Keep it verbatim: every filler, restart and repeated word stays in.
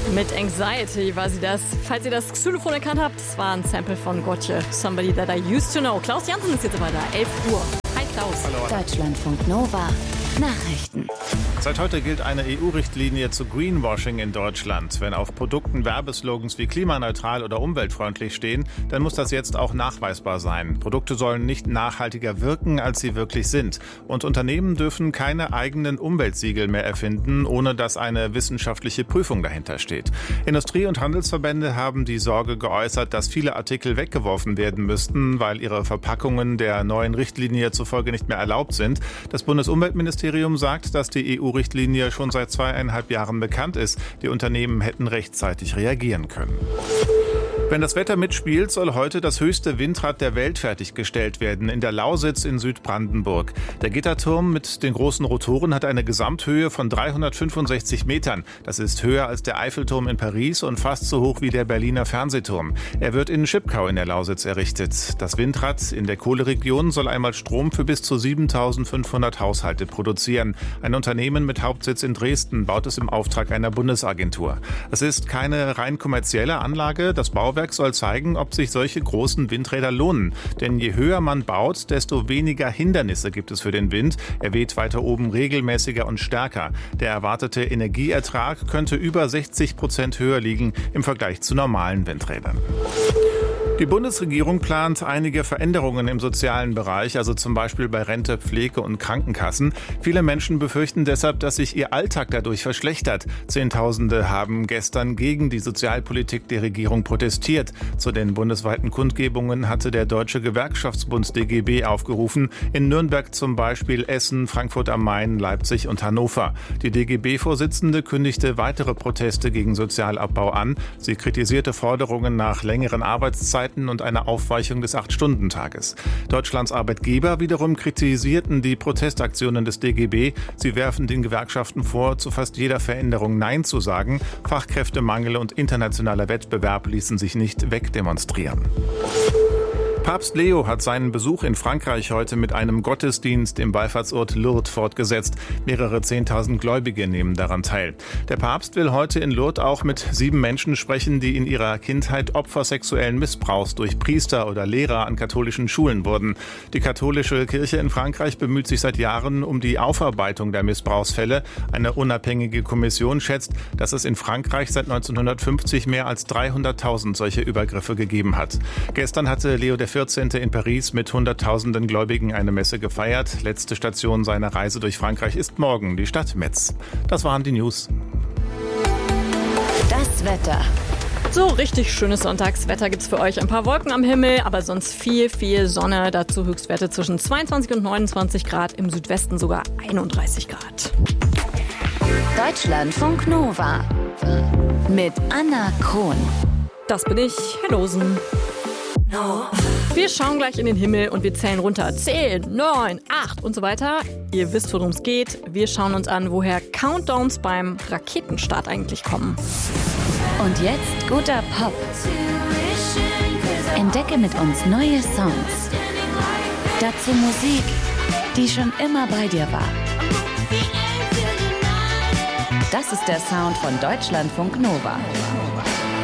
Mit Anxiety war sie das. Falls ihr das Xylophon erkannt habt, das war ein Sample von Gotye. Somebody that I used to know. Klaus Jansen ist jetzt aber da. elf Uhr. Hi Klaus. Hallo. Deutschlandfunk Nova. Nachrichten. Seit heute gilt eine E U-Richtlinie zu Greenwashing in Deutschland. Wenn auf Produkten Werbeslogans wie klimaneutral oder umweltfreundlich stehen, dann muss das jetzt auch nachweisbar sein. Produkte sollen nicht nachhaltiger wirken, als sie wirklich sind. Und Unternehmen dürfen keine eigenen Umweltsiegel mehr erfinden, ohne dass eine wissenschaftliche Prüfung dahinter steht. Industrie- und Handelsverbände haben die Sorge geäußert, dass viele Artikel weggeworfen werden müssten, weil ihre Verpackungen der neuen Richtlinie zufolge nicht mehr erlaubt sind. Das Bundesumweltministerium sagt, dass die E U-Richtlinie schon seit zweieinhalb Jahren bekannt ist. Die Unternehmen hätten rechtzeitig reagieren können. Wenn das Wetter mitspielt, soll heute das höchste Windrad der Welt fertiggestellt werden, in der Lausitz in Südbrandenburg. Der Gitterturm mit den großen Rotoren hat eine Gesamthöhe von dreihundertfünfundsechzig Metern. Das ist höher als der Eiffelturm in Paris und fast so hoch wie der Berliner Fernsehturm. Er wird in Schipkau in der Lausitz errichtet. Das Windrad in der Kohleregion soll einmal Strom für bis zu siebentausendfünfhundert Haushalte produzieren. Ein Unternehmen mit Hauptsitz in Dresden baut es im Auftrag einer Bundesagentur. Es ist keine rein kommerzielle Anlage. Das Bauwerk soll zeigen, ob sich solche großen Windräder lohnen. Denn je höher man baut, desto weniger Hindernisse gibt es für den Wind. Er weht weiter oben regelmäßiger und stärker. Der erwartete Energieertrag könnte über sechzig Prozent höher liegen im Vergleich zu normalen Windrädern. Die Bundesregierung plant einige Veränderungen im sozialen Bereich, also zum Beispiel bei Rente, Pflege und Krankenkassen. Viele Menschen befürchten deshalb, dass sich ihr Alltag dadurch verschlechtert. Zehntausende haben gestern gegen die Sozialpolitik der Regierung protestiert. Zu den bundesweiten Kundgebungen hatte der Deutsche Gewerkschaftsbund D G B aufgerufen. In Nürnberg zum Beispiel, Essen, Frankfurt am Main, Leipzig und Hannover. Die D G B-Vorsitzende kündigte weitere Proteste gegen Sozialabbau an. Sie kritisierte Forderungen nach längeren Arbeitszeiten und einer Aufweichung des acht-Stunden-Tages. Deutschlands Arbeitgeber wiederum kritisierten die Protestaktionen des D G B. Sie werfen den Gewerkschaften vor, zu fast jeder Veränderung Nein zu sagen. Fachkräftemangel und internationaler Wettbewerb ließen sich nicht wegdemonstrieren. Papst Leo hat seinen Besuch in Frankreich heute mit einem Gottesdienst im Wallfahrtsort Lourdes fortgesetzt. Mehrere Zehntausend Gläubige nehmen daran teil. Der Papst will heute in Lourdes auch mit sieben Menschen sprechen, die in ihrer Kindheit Opfer sexuellen Missbrauchs durch Priester oder Lehrer an katholischen Schulen wurden. Die katholische Kirche in Frankreich bemüht sich seit Jahren um die Aufarbeitung der Missbrauchsfälle. Eine unabhängige Kommission schätzt, dass es in Frankreich seit neunzehnhundertfünfzig mehr als dreihunderttausend solche Übergriffe gegeben hat. Gestern hatte Leo der vierzehnte in Paris mit Hunderttausenden Gläubigen eine Messe gefeiert. Letzte Station seiner Reise durch Frankreich ist morgen die Stadt Metz. Das waren die News. Das Wetter. So richtig schönes Sonntagswetter gibt's für euch. Ein paar Wolken am Himmel, aber sonst viel, viel Sonne. Dazu Höchstwerte zwischen zweiundzwanzig und neunundzwanzig Grad, im Südwesten sogar einunddreißig Grad. Deutschlandfunk Nova mit Anna Krohn. Das bin ich, Herr Losen. Wir schauen gleich in den Himmel und wir zählen runter. zehn, neun, acht und so weiter. Ihr wisst, worum es geht. Wir schauen uns an, woher Countdowns beim Raketenstart eigentlich kommen. Und jetzt guter Pop. Entdecke mit uns neue Songs. Dazu Musik, die schon immer bei dir war. Das ist der Sound von Deutschlandfunk Nova.